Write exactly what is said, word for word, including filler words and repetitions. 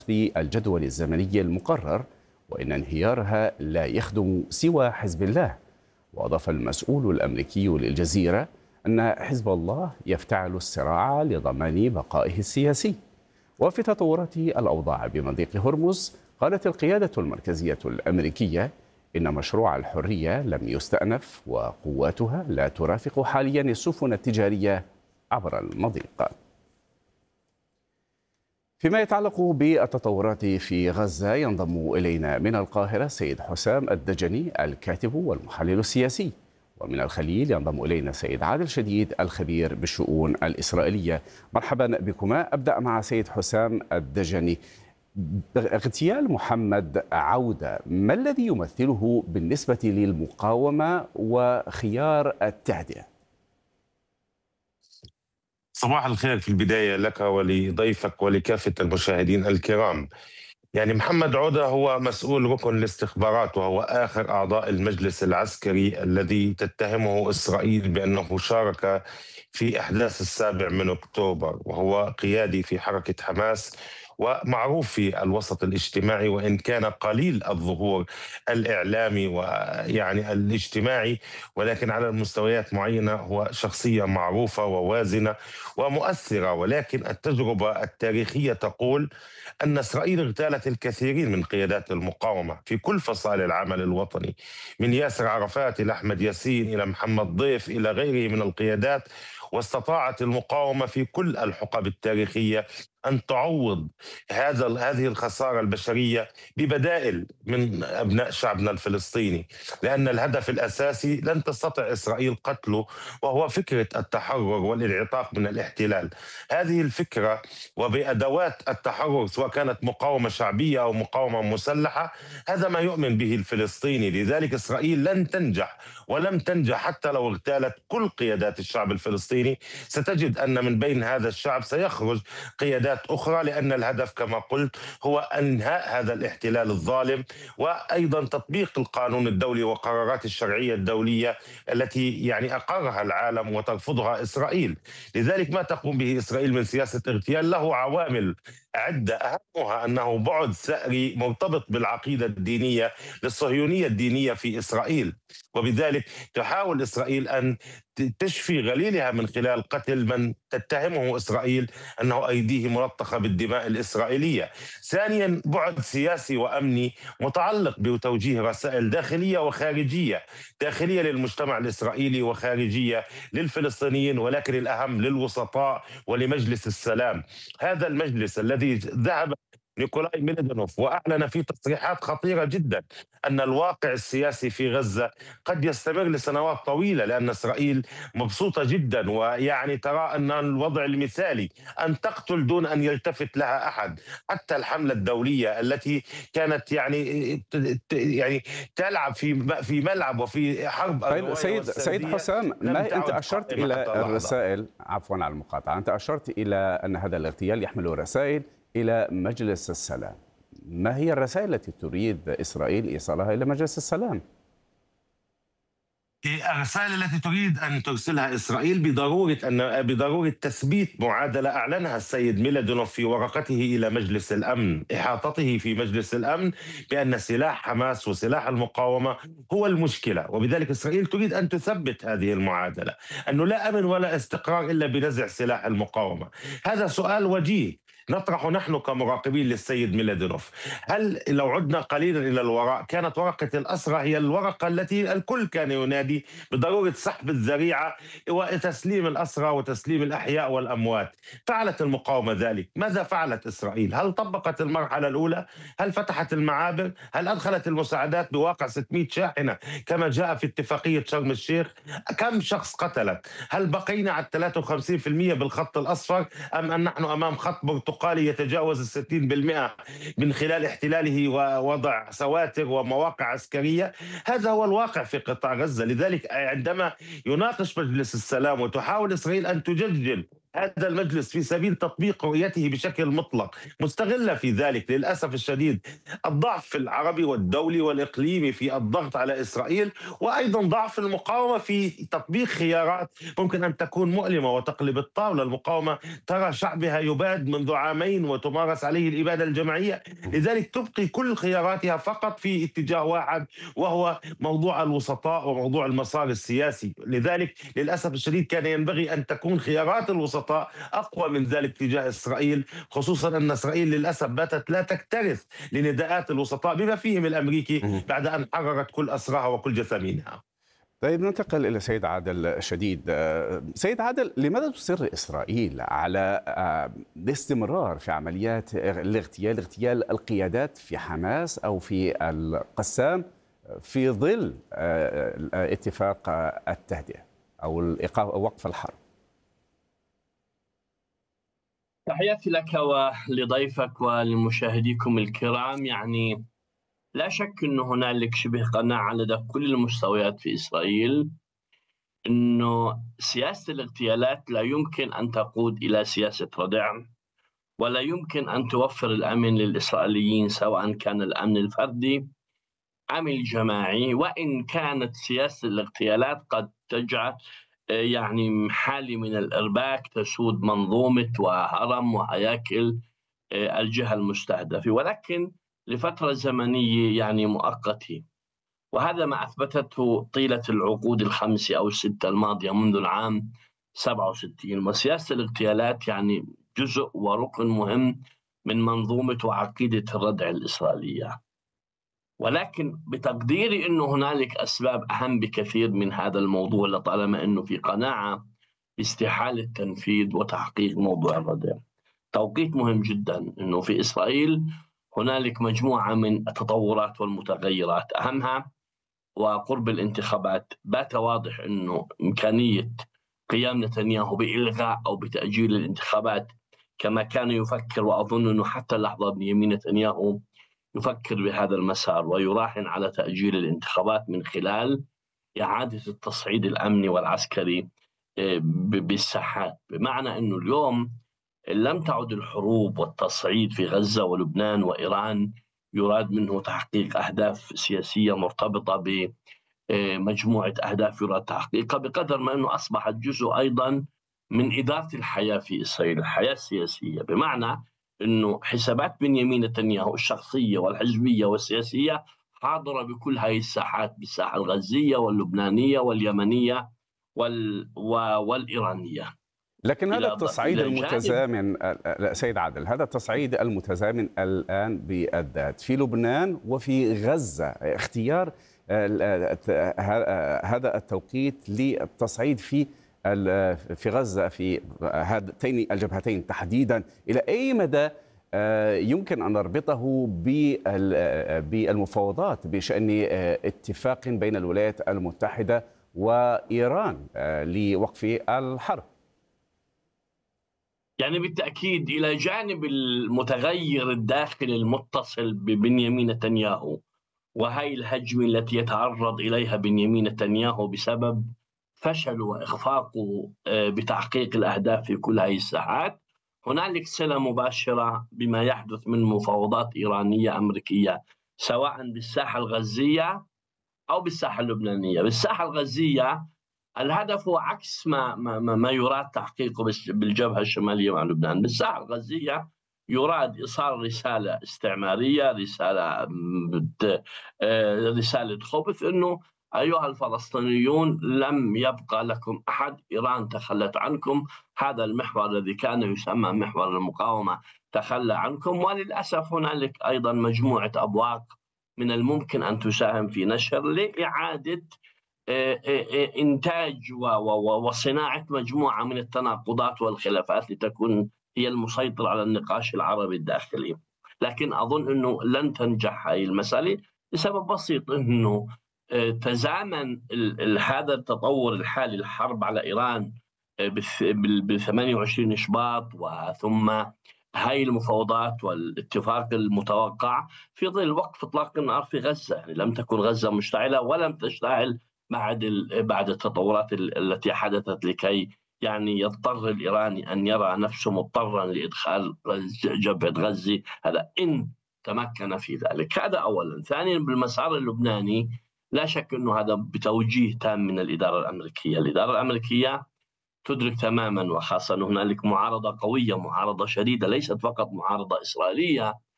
بالجدول الزمني المقرر، وإن انهيارها لا يخدم سوى حزب الله. وأضاف المسؤول الأمريكي للجزيرة أن حزب الله يفتعل الصراع لضمان بقائه السياسي. وفي تطورات الأوضاع بمضيق هرمز، قالت القيادة المركزية الأمريكية إن مشروع الحرية لم يستأنف وقواتها لا ترافق حاليا السفن التجارية عبر المضيق. فيما يتعلق بالتطورات في غزة، ينضم إلينا من القاهرة سيد حسام الدجني الكاتب والمحلل السياسي، ومن الخليل ينضم إلينا سيد عادل شديد الخبير بالشؤون الإسرائيلية. مرحبا بكما. أبدأ مع سيد حسام الدجني. اغتيال محمد عودة ما الذي يمثله بالنسبة للمقاومة وخيار التهدئة؟ صباح الخير في البداية لك ولضيفك ولكافة المشاهدين الكرام. يعني محمد عودة هو مسؤول ركن الاستخبارات، وهو آخر أعضاء المجلس العسكري الذي تتهمه إسرائيل بأنه شارك في أحداث السابع من أكتوبر، وهو قيادي في حركة حماس ومعروف في الوسط الاجتماعي، وإن كان قليل الظهور الإعلامي ويعني الاجتماعي، ولكن على المستويات معينة هو شخصية معروفة ووازنة ومؤثرة. ولكن التجربة التاريخية تقول أن إسرائيل اغتالت الكثيرين من قيادات المقاومة في كل فصائل العمل الوطني، من ياسر عرفات إلى أحمد ياسين إلى محمد ضيف إلى غيره من القيادات، واستطاعت المقاومة في كل الحقب التاريخية أن تعوض هذا هذه الخسارة البشرية ببدائل من أبناء شعبنا الفلسطيني، لأن الهدف الأساسي لن تستطيع إسرائيل قتله، وهو فكرة التحرر والانعتاق من الاحتلال. هذه الفكرة وبأدوات التحرر، سواء كانت مقاومة شعبية أو مقاومة مسلحة، هذا ما يؤمن به الفلسطيني. لذلك إسرائيل لن تنجح ولم تنجح حتى لو اغتالت كل قيادات الشعب الفلسطيني. ستجد أن من بين هذا الشعب سيخرج قيادات أخرى، لأن الهدف كما قلت هو أنهاء هذا الاحتلال الظالم، وأيضا تطبيق القانون الدولي وقرارات الشرعية الدولية التي يعني أقرها العالم وترفضها إسرائيل. لذلك ما تقوم به إسرائيل من سياسة اغتيال له عوامل عدة، أهمها أنه بعد ثأري مرتبط بالعقيدة الدينية للصهيونية الدينية في إسرائيل، وبذلك تحاول إسرائيل أن تشفي غليلها من خلال قتل من تتهمه إسرائيل أنه أيديه ملطخة بالدماء الإسرائيلية. ثانيا، بعد سياسي وأمني متعلق بتوجيه رسائل داخلية وخارجية، داخلية للمجتمع الإسرائيلي وخارجية للفلسطينيين، ولكن الأهم للوسطاء ولمجلس السلام. هذا المجلس الذي ذهب نيكولاي ميليدنوف وأعلن في تصريحات خطيرة جدا أن الواقع السياسي في غزة قد يستمر لسنوات طويلة، لأن إسرائيل مبسوطة جدا، ويعني ترى أن الوضع المثالي أن تقتل دون أن يلتفت لها أحد. حتى الحملة الدولية التي كانت يعني يعني تلعب في في ملعب وفي حرب طيب سيد سيد حسام، ما أنت أشرت إلى الرسائل، عفوا على المقاطعة، أنت أشرت إلى أن هذا الاغتيال يحمل رسائل إلى مجلس السلام. ما هي الرسائل التي تريد إسرائيل إيصالها إلى مجلس السلام؟ الرسائل التي تريد أن ترسلها إسرائيل بضرورة أن بضرورة تثبيت معادلة أعلنها السيد ميلادونوف في ورقته إلى مجلس الأمن، إحاطته في مجلس الأمن بأن سلاح حماس وسلاح المقاومة هو المشكلة، وبذلك إسرائيل تريد أن تثبت هذه المعادلة، أنه لا أمن ولا استقرار إلا بنزع سلاح المقاومة. هذا سؤال وجيه نطرح نحن كمراقبين للسيد ميلادونوف. هل لو عدنا قليلا إلى الوراء كانت ورقة الأسرى هي الورقة التي الكل كان ينادي بضرورة سحب الذريعة وتسليم الأسرى وتسليم الأحياء والأموات؟ فعلت المقاومة ذلك. ماذا فعلت إسرائيل؟ هل طبقت المرحلة الأولى؟ هل فتحت المعابر؟ هل أدخلت المساعدات بواقع ستمئة شاحنة كما جاء في اتفاقية شرم الشيخ؟ كم شخص قتلت؟ هل بقينا على ثلاثة وخمسين بالمئة بالخط الأصفر، أم أن نحن أمام خط برتقالي يتجاوز الستين بالمئة من خلال احتلاله ووضع سواتر ومواقع عسكرية؟ هذا هو الواقع في قطاع غزة. لذلك عندما يناقش مجلس السلام وتحاول إسرائيل أن تججل هذا المجلس في سبيل تطبيق رؤيته بشكل مطلق، مستغلة في ذلك للأسف الشديد الضعف العربي والدولي والإقليمي في الضغط على إسرائيل، وأيضا ضعف المقاومة في تطبيق خيارات ممكن أن تكون مؤلمة وتقلب الطاولة. المقاومة ترى شعبها يباد منذ عامين وتمارس عليه الإبادة الجماعية، لذلك تبقي كل خياراتها فقط في اتجاه واحد، وهو موضوع الوسطاء وموضوع المسار السياسي. لذلك للأسف الشديد كان ينبغي أن تكون خيارات الوسطاء أقوى من ذلك تجاه إسرائيل، خصوصا أن إسرائيل للأسف باتت لا تكترث لنداءات الوسطاء بما فيهم الأمريكي مهم. بعد أن حررت كل أسراها وكل جثامينها. طيب ننتقل إلى سيد عادل الشديد. آه، سيد عادل، لماذا تصر إسرائيل على آه، الاستمرار في عمليات الاغتيال اغتيال القيادات في حماس أو في القسام في ظل آه، آه، اتفاق آه، التهدئة أو الإيقاف أو وقف الحرب؟ تحياتي لك ولضيفك ولمشاهديكم الكرام. يعني لا شك أن هنالك شبه قناعة لدى كل المستويات في إسرائيل أنه سياسة الاغتيالات لا يمكن أن تقود إلى سياسة ردع، ولا يمكن أن توفر الأمن للإسرائيليين، سواء كان الأمن الفردي أم الجماعي. وإن كانت سياسة الاغتيالات قد تجعل يعني حالة من الإرباك تسود منظومة وهرم وهياكل الجهة المستهدفة، ولكن لفترة زمنية يعني مؤقتة. وهذا ما أثبتته طيلة العقود الخمسة أو الستة الماضية منذ العام سبعة وستين. وسياسة الاغتيالات يعني جزء وركن مهم من منظومة وعقيدة الردع الإسرائيلية، ولكن بتقديري أنه هنالك أسباب أهم بكثير من هذا الموضوع، لطالما أنه في قناعة باستحالة تنفيذ وتحقيق موضوع الردع. توقيت مهم جدا أنه في إسرائيل هنالك مجموعة من التطورات والمتغيرات، أهمها وقرب الانتخابات. بات واضح أنه إمكانية قيام نتنياهو بإلغاء أو بتأجيل الانتخابات كما كان يفكر، وأظن أنه حتى اللحظة بنيامين نتنياهو يفكر بهذا المسار ويراهن على تأجيل الانتخابات من خلال إعادة التصعيد الأمني والعسكري بالساحات. بمعنى أنه اليوم لم تعد الحروب والتصعيد في غزة ولبنان وإيران يراد منه تحقيق أهداف سياسية مرتبطة بمجموعة أهداف يراد تحقيقها، بقدر ما أنه أصبحت جزء أيضا من إدارة الحياة في إسرائيل، الحياة السياسية. بمعنى أنه حسابات بنيامين نتنياهو الشخصية والحزبية والسياسية حاضرة بكل هذه الساحات، بالساحة الغزية واللبنانية واليمنية وال... والإيرانية. لكن هذا التصعيد المتزامن سيد عادل، هذا التصعيد المتزامن الآن بالذات في لبنان وفي غزة، اختيار هذا التوقيت للتصعيد في في غزة في هاتين الجبهتين تحديدا، إلى أي مدى يمكن أن نربطه بالمفاوضات بشأن اتفاق بين الولايات المتحدة وإيران لوقف الحرب؟ يعني بالتأكيد إلى جانب المتغير الداخلي المتصل ببنيامين نتنياهو وهي الهجمة التي يتعرض إليها بنيامين نتنياهو بسبب فشل وإخفاقه بتحقيق الأهداف في كل هذه الساحات، هنالك صلة مباشرة بما يحدث من مفاوضات إيرانية أمريكية، سواء بالساحة الغزية أو بالساحة اللبنانية. بالساحة الغزية الهدف هو عكس ما, ما, ما يراد تحقيقه بالجبهة الشمالية مع لبنان. بالساحة الغزية يراد إيصال رسالة استعمارية، رسالة رسالة خبث، أنه أيها الفلسطينيون لم يبقى لكم أحد، إيران تخلت عنكم، هذا المحور الذي كان يسمى محور المقاومة تخلى عنكم. وللأسف هنالك أيضا مجموعة أبواق من الممكن أن تساهم في نشر لإعادة إنتاج وصناعة مجموعة من التناقضات والخلافات لتكون هي المسيطر على النقاش العربي الداخلي. لكن أظن أنه لن تنجح هذه المسألة لسبب بسيط، أنه تزامن هذا التطور الحالي، الحرب على إيران ب ثمانية وعشرين شباط، وثم هاي المفاوضات والاتفاق المتوقع في ظل وقف إطلاق النار في غزة. يعني لم تكن غزة مشتعلة ولم تشتعل بعد بعد التطورات التي حدثت لكي يعني يضطر الإيراني أن يرى نفسه مضطرا لإدخال جبهة غزة، هذا إن تمكن في ذلك. هذا أولا. ثانيا، بالمسار اللبناني لا شك أنه هذا بتوجيه تام من الإدارة الأمريكية. الإدارة الأمريكية تدرك تماما، وخاصة أن هنالك معارضة قوية، معارضة شديدة، ليست فقط معارضة إسرائيلية